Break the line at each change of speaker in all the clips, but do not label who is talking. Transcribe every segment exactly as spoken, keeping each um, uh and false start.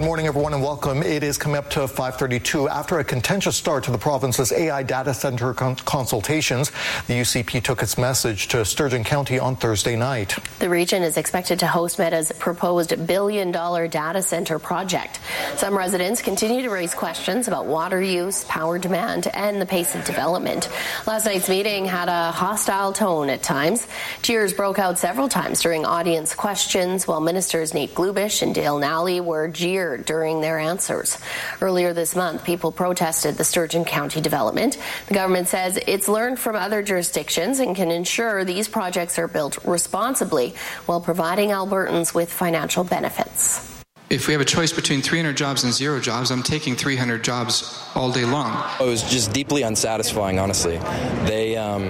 morning, everyone, and welcome. It is coming up to five thirty-two. After a contentious start to the province's A I data center con- consultations, the U C P took its message to Sturgeon County on Thursday night.
The region is expected to host Meta's proposed billion-dollar data center project. Some residents continue to raise questions about water use, power demand, and the pace of development. Last night's meeting had a hostile tone at times. Tears broke out several times during audience questions, while ministers Nate Glubish and Dale Nally were jeered during their answers. Earlier this month, people protested the Sturgeon County development. The government says it's learned from other jurisdictions and can ensure these projects are built responsibly while providing Albertans with financial benefits.
If we have a choice between three hundred jobs and zero jobs, I'm taking three hundred jobs all day long.
It was just deeply unsatisfying, honestly. They um,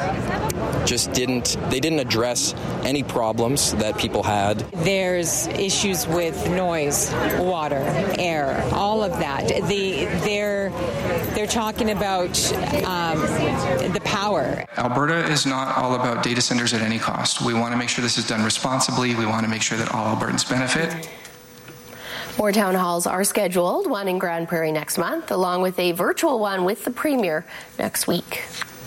just didn't, they didn't address any problems that people had.
There's issues with noise, water, air, all of that. The, they're, they're talking about um, the power.
Alberta is not all about data centers at any cost. We want to make sure this is done responsibly. We want to make sure that all Albertans benefit.
More town halls are scheduled, one in Grand Prairie next month, along with a virtual one with the Premier next week.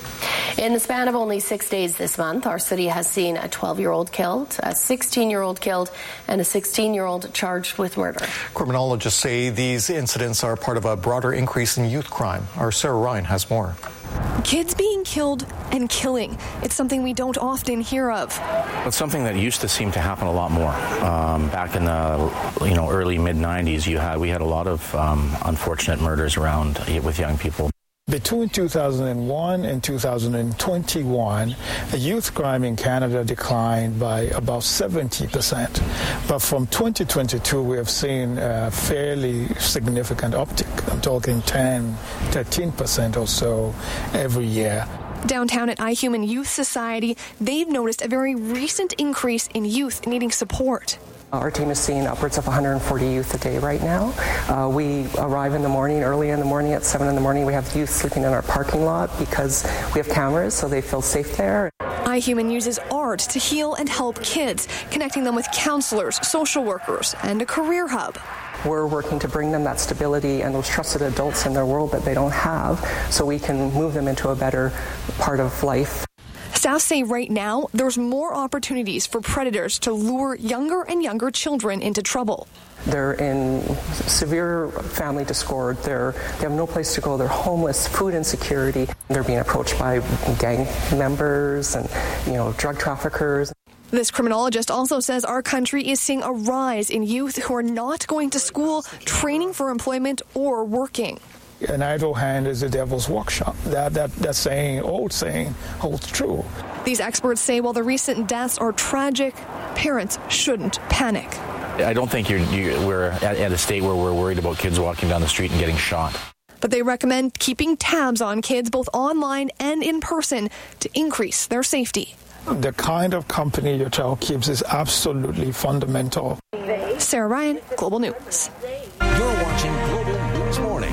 In the span of only six days this month, our city has seen a twelve-year-old killed, a sixteen-year-old killed, and a sixteen-year-old charged with murder.
Criminologists say these incidents are part of a broader increase in youth crime. Our Sarah Ryan has more.
Kids being killed and killing. It's something we don't often hear of.
It's something that used to seem to happen a lot more. Um, back in the you know early mid nineties, you had we had a lot of um, unfortunate murders around with young people.
Between two thousand one and two thousand twenty-one, the youth crime in Canada declined by about seventy percent. But from twenty twenty-two, we have seen a fairly significant uptick. I'm talking ten, thirteen percent or so every year.
Downtown at iHuman Youth Society, they've noticed a very recent increase in youth needing support.
Our team is seeing upwards of one hundred forty youth a day right now. Uh, we arrive in the morning, early in the morning, at seven in the morning. We have youth sleeping in our parking lot because we have cameras, so they feel safe there.
iHuman uses art to heal and help kids, connecting them with counselors, social workers, and a career hub.
We're working to bring them that stability and those trusted adults in their world that they don't have, so we can move them into a better part of life.
Staff say right now there's more opportunities for predators to lure younger and younger children into trouble.
They're in severe family discord. They're, they have no place to go. They're homeless, food insecurity. They're being approached by gang members and, you know, drug traffickers.
This criminologist also says our country is seeing a rise in youth who are not going to school, training for employment, or working.
An idle hand is the devil's workshop. That, that, that saying, old saying, holds true.
These experts say while the recent deaths are tragic, parents shouldn't panic.
I don't think you're, you, we're at, at a state where we're worried about kids walking down the street and getting shot.
But they recommend keeping tabs on kids both online and in person to increase their safety.
The kind of company your child keeps is absolutely fundamental.
Sarah Ryan, Global News.
You're watching Global News Morning.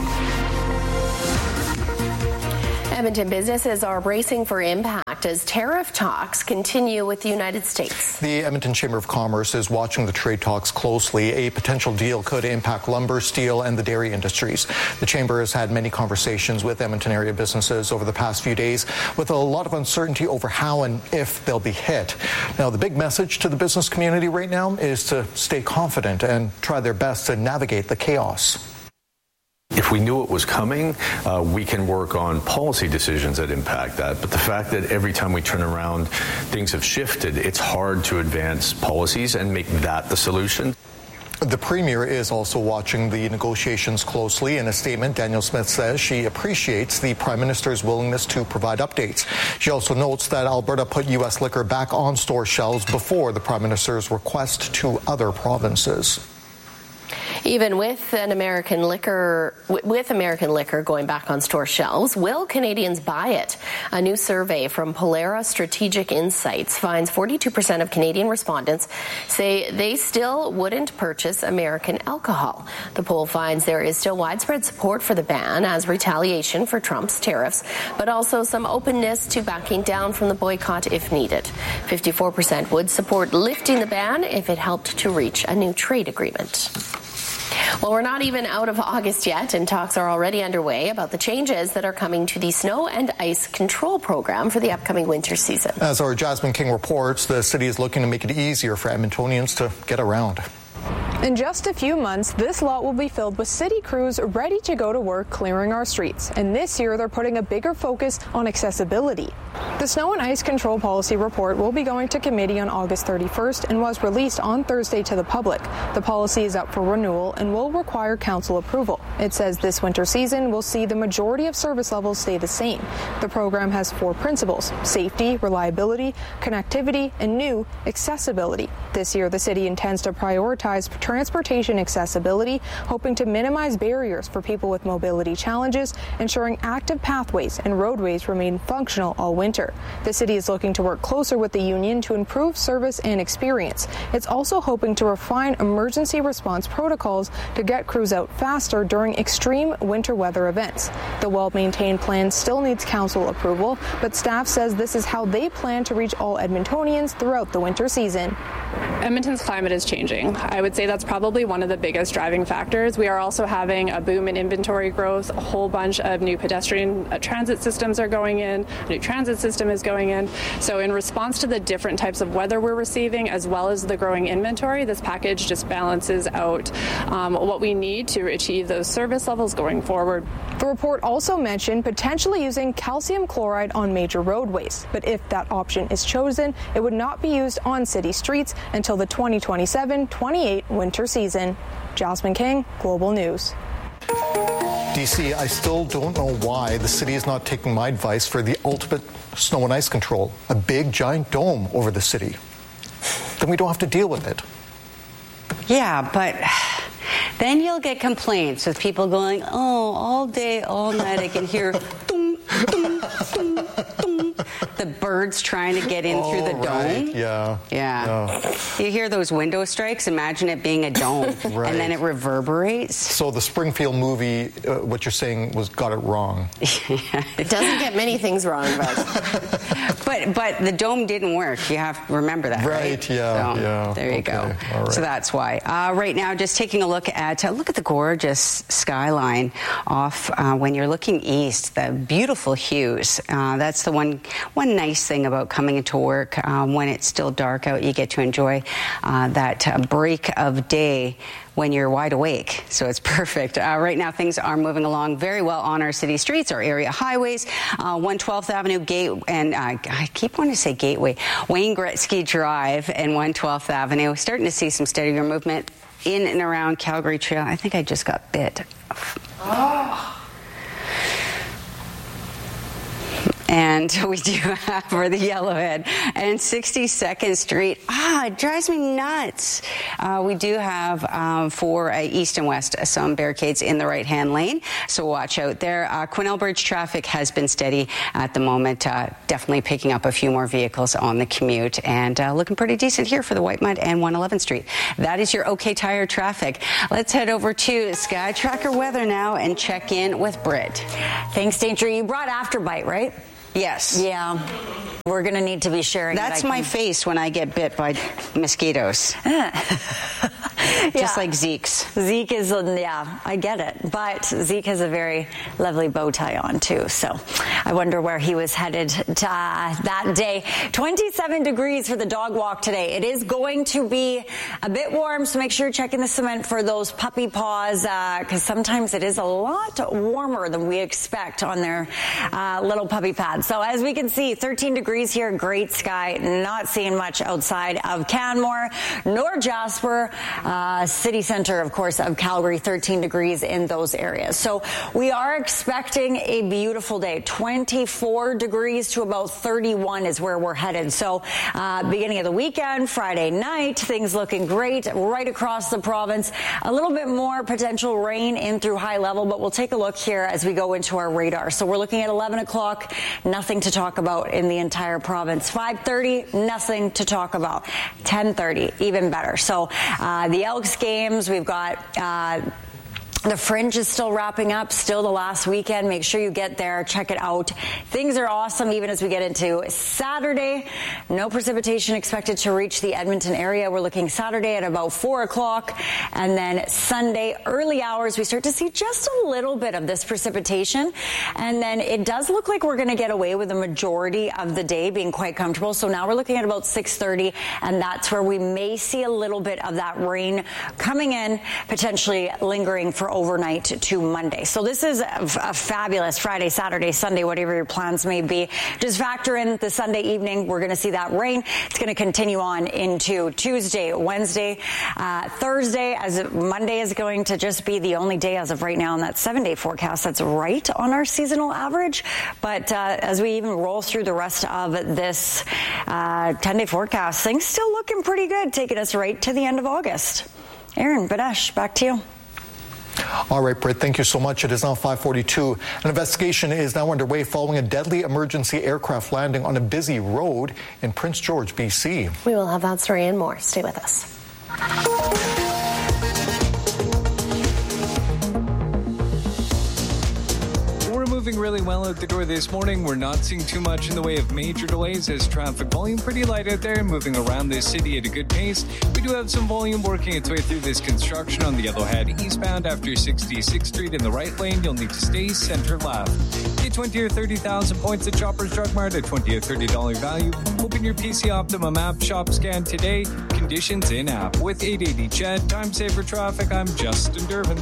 Edmonton businesses are bracing for impact as tariff talks continue with the United States.
The Edmonton Chamber of Commerce is watching the trade talks closely. A potential deal could impact lumber, steel, and the dairy industries. The Chamber has had many conversations with Edmonton area businesses over the past few days with a lot of uncertainty over how and if they'll be hit. Now, the big message to the business community right now is to stay confident and try their best to navigate the chaos.
If we knew it was coming, uh, we can work on policy decisions that impact that. But the fact that every time we turn around, things have shifted, it's hard to advance policies and make that the solution.
The Premier is also watching the negotiations closely. In a statement, Danielle Smith says she appreciates the Prime Minister's willingness to provide updates. She also notes that Alberta put U S liquor back on store shelves before the Prime Minister's request to other provinces.
Even with an American liquor, with American liquor going back on store shelves, will Canadians buy it? A new survey from Polara Strategic Insights finds forty-two percent of Canadian respondents say they still wouldn't purchase American alcohol. The poll finds there is still widespread support for the ban as retaliation for Trump's tariffs, but also some openness to backing down from the boycott if needed. fifty-four percent would support lifting the ban if it helped to reach a new trade agreement. Well, we're not even out of August yet, and talks are already underway about the changes that are coming to the snow and ice control program for the upcoming winter season.
As our Jasmine King reports, the city is looking to make it easier for Edmontonians to get around.
In just a few months, this lot will be filled with city crews ready to go to work clearing our streets. And this year, they're putting a bigger focus on accessibility. The Snow and Ice Control Policy Report will be going to committee on August thirty-first and was released on Thursday to the public. The policy is up for renewal and will require council approval. It says this winter season will see the majority of service levels stay the same. The program has four principles: safety, reliability, connectivity, and new, accessibility. This year, the city intends to prioritize transportation accessibility, hoping to minimize barriers for people with mobility challenges, ensuring active pathways and roadways remain functional all winter. The city is looking to work closer with the union to improve service and experience. It's also hoping to refine emergency response protocols to get crews out faster during extreme winter weather events. The well-maintained plan still needs council approval, but staff says this is how they plan to reach all Edmontonians throughout the winter season.
Edmonton's climate is changing. I would say that's probably one of the biggest driving factors. We are also having a boom in inventory growth. A whole bunch of new pedestrian uh, transit systems are going in. A new transit system is going in. So in response to the different types of weather we're receiving, as well as the growing inventory, this package just balances out um, what we need to achieve those service levels going forward.
The report also mentioned potentially using calcium chloride on major roadways. But if that option is chosen, it would not be used on city streets until the twenty twenty-seven twenty-eight winter season. Jasmine King, Global News.
D C, I still don't know why the city is not taking my advice for the ultimate snow and ice control. A big, giant dome over the city. Then we don't have to deal with it.
Yeah, but then you'll get complaints with people going, oh, all day, all night, I can hear dum, dum, dum, dum. The birds trying to get in oh, through the
right.
dome.
Yeah.
Yeah. yeah. You hear those window strikes. Imagine it being a dome. Right. And then it reverberates.
So the Springfield movie, uh, what you're saying was got it wrong.
It doesn't get many things wrong, but.
but but the dome didn't work. You have to remember that, right?
Right, yeah.
So,
yeah.
There you
okay.
go.
Right.
So that's why. Uh, right now, just taking a look at, uh, look at the gorgeous skyline off uh, when you're looking east, the beautiful hues. Uh, that's the one, one nice thing about coming into work. Um, when it's still dark out, you get to enjoy uh, that uh, break of day when you're wide awake. So it's perfect. Uh, right now, things are moving along very well on our city streets, our area highways, uh, one twelfth Avenue Gate, and uh, I keep wanting to say Gateway, Wayne Gretzky Drive and one twelfth Avenue. Starting to see some steadier movement in and around Calgary Trail. I think I just got bit. Oh. And we do have for the Yellowhead and sixty-second Street. Ah, it drives me nuts. Uh, we do have um, for uh, east and west uh, some barricades in the right-hand lane, so watch out there. Uh, Quesnel Bridge traffic has been steady at the moment, uh, definitely picking up a few more vehicles on the commute, and uh, looking pretty decent here for the Whitemud and one eleventh Street. That is your OK Tire traffic. Let's head over to Sky Tracker weather now and check in with Britt.
Thanks, Danger. You brought Afterbite, right?
Yes.
Yeah. We're going to need to be sharing.
That's my face when I get bit by mosquitoes. Just
yeah.
like Zeke's.
Zeke is, yeah, I get it. But Zeke has a very lovely bow tie on, too. So I wonder where he was headed to, uh, that day. twenty-seven degrees for the dog walk today. It is going to be a bit warm, so make sure you're checking the cement for those puppy paws, because uh, sometimes it is a lot warmer than we expect on their uh, little puppy pads. So as we can see, thirteen degrees here, great sky, not seeing much outside of Canmore nor Jasper. Uh, city center, of course, of Calgary, thirteen degrees in those areas. So we are expecting a beautiful day. twenty-four degrees to about thirty-one is where we're headed. So uh, beginning of the weekend, Friday night, things looking great right across the province. A little bit more potential rain in through high level, but we'll take a look here as we go into our radar. So we're looking at eleven o'clock, nothing to talk about in the entire province. five thirty, nothing to talk about. ten thirty, even better. So uh, the Elks games, we've got uh, The Fringe is still wrapping up, still the last weekend. Make sure you get there, check it out. Things are awesome even as we get into Saturday. No precipitation expected to reach the Edmonton area. We're looking Saturday at about four o'clock. And then Sunday, early hours, we start to see just a little bit of this precipitation. And then it does look like we're going to get away with the majority of the day being quite comfortable. So now we're looking at about six thirty, and that's where we may see a little bit of that rain coming in, potentially lingering for overnight to Monday. So this is a, a fabulous Friday, Saturday, Sunday, whatever your plans may be. Just factor in the Sunday evening. We're going to see that rain. It's going to continue on into Tuesday, Wednesday, uh, Thursday, as Monday is going to just be the only day as of right now in that seven-day forecast that's right on our seasonal average. But uh, as we even roll through the rest of this uh, ten-day forecast, things still looking pretty good, taking us right to the end of August. Aaron, Badesh, back to you.
All right, Britt, thank you so much. It is now five forty-two. An investigation is now underway following a deadly emergency aircraft landing on a busy road in Prince George, B C.
We will have that story and more. Stay with us.
Moving really well out the door this morning. We're not seeing too much in the way of major delays as traffic volume pretty light out there, moving around this city at a good pace. We do have some volume working its way through this construction on the Yellowhead eastbound after sixty-sixth Street in the right lane. You'll need to stay center left. Get twenty or thirty thousand points at Shoppers Drug Mart at twenty or thirty dollars value. Open your P C Optimum app shop scan today. Conditions in app. With eight eighty C H E D, time saver traffic, I'm Justin Durbin.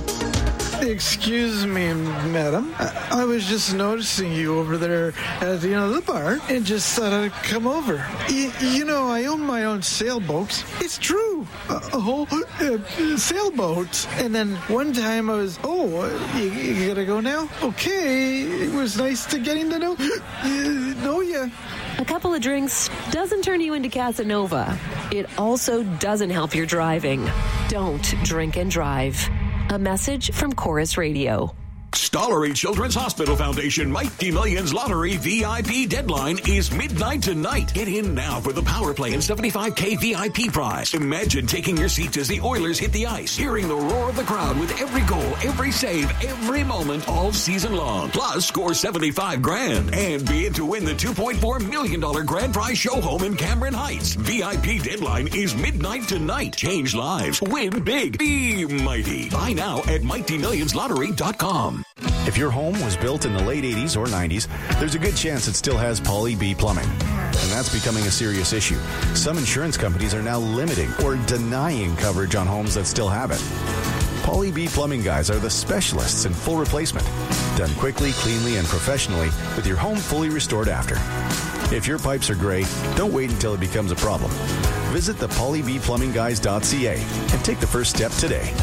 Excuse me, madam. I, I was just noticing you over there at the end of the bar and just thought I'd come over. Y- you know, I own my own sailboats. It's true. A, a whole uh, sailboat. And then one time I was, oh, uh, you, you gotta go now? Okay. It was nice to getting to know, uh, know you.
A couple of drinks doesn't turn you into Casanova. It also doesn't help your driving. Don't drink and drive. A message from Chorus Radio.
Stollery Children's Hospital Foundation Mighty Millions Lottery V I P deadline is midnight tonight. Get in now for the power play and seventy-five K V I P prize. Imagine taking your seats as the Oilers hit the ice, hearing the roar of the crowd with every goal, every save, every moment all season long. Plus, score seventy-five grand and be in to win the two point four million dollars grand prize show home in Cameron Heights. V I P deadline is midnight tonight. Change lives. Win big. Be mighty. Buy now at mighty millions lottery dot com.
If your home was built in the late eighties or nineties, there's a good chance it still has Poly B plumbing. And that's becoming a serious issue. Some insurance companies are now limiting or denying coverage on homes that still have it. Poly B plumbing guys are the specialists in full replacement. Done quickly, cleanly, and professionally with your home fully restored after. If your pipes are gray, don't wait until it becomes a problem. Visit the poly b plumbing guys dot c a and take the first step today.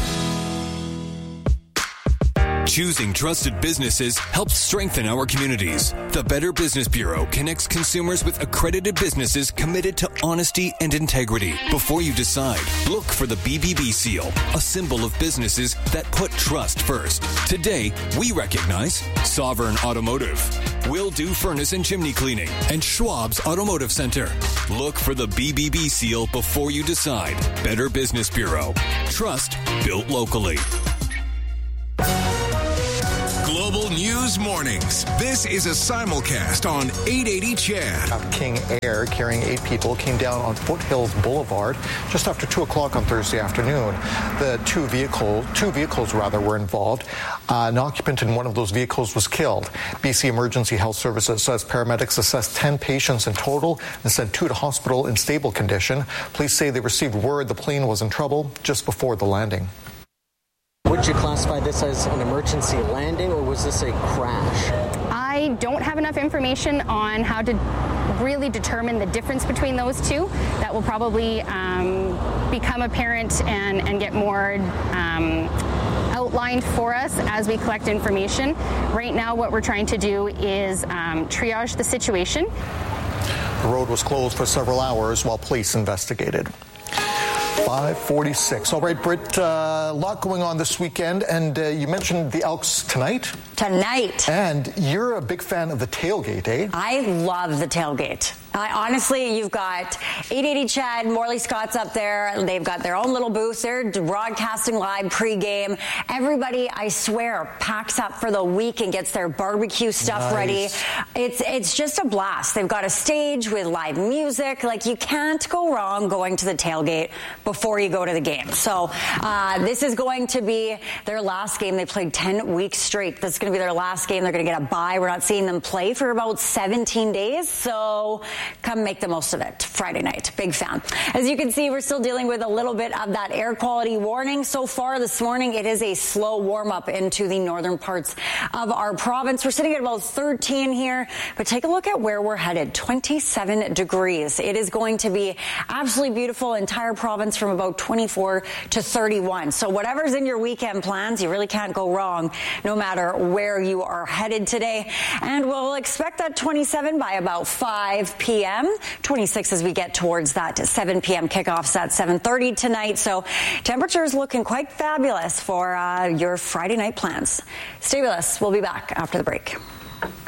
Choosing trusted businesses helps strengthen our communities. The Better Business Bureau connects consumers with accredited businesses committed to honesty and integrity. Before you decide, look for the B B B seal, a symbol of businesses that put trust first. Today, we recognize Sovereign Automotive, Will Do Furnace and Chimney Cleaning, and Schwab's Automotive Center. Look for the B B B seal before you decide. Better Business Bureau. Trust built locally.
Global News Mornings. This is a simulcast on eight eighty C H E D.
King Air carrying eight people came down on Foothills Boulevard just after two o'clock on Thursday afternoon. The two vehicles, two vehicles rather, were involved. Uh, an occupant in one of those vehicles was killed. B C Emergency Health Services says paramedics assessed ten patients in total and sent two to hospital in stable condition. Police say they received word the plane was in trouble just before the landing.
Would you classify this as an emergency landing, or was this a crash?
I don't have enough information on how to really determine the difference between those two. That will probably um, become apparent and, and get more um, outlined for us as we collect information. Right now, what we're trying to do is um, triage the situation.
The road was closed for several hours while police investigated. five forty-six. All right, Britt, uh, a lot going on this weekend, and uh, you mentioned the Elks tonight.
Tonight.
And you're a big fan of the tailgate, eh?
I love the tailgate. I, honestly, you've got eight eighty Chad, Morley Scott's up there. They've got their own little booth. They're broadcasting live pregame. Everybody, I swear, packs up for the week and gets their barbecue stuff
Nice.
ready. It's it's just a blast. They've got a stage with live music. Like, you can't go wrong going to the tailgate before you go to the game. So uh, this is going to be their last game. They played ten weeks straight. That's going to be their last game. They're going to get a bye. We're not seeing them play for about seventeen days. So come make the most of it. Friday night. Big fan. As you can see, we're still dealing with a little bit of that air quality warning. So far this morning, it is a slow warm up into the northern parts of our province. We're sitting at about thirteen here, but take a look at where we're headed. twenty-seven degrees. It is going to be absolutely beautiful. Entire province from about twenty-four to thirty-one. So whatever's in your weekend plans, you really can't go wrong no matter where you are headed today. And we'll expect that twenty-seven by about five p.m. twenty-six as we get towards that seven p.m. kickoffs at seven thirty tonight. So temperatures looking quite fabulous for uh, your Friday night plans. Stay with us. We'll be back after the break.